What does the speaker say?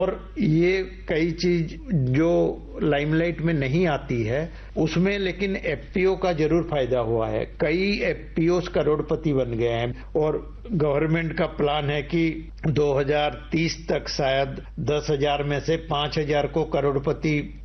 और ये कई चीज जो लाइमलाइट में नहीं आती है उसमें लेकिन एफपीओ का जरूर फायदा हुआ है। कई एफपीओ करोड़पति बन गए हैं और गवर्नमेंट का प्लान है कि 2030 तक शायद 10,000 में से 5,000 को करोड़पति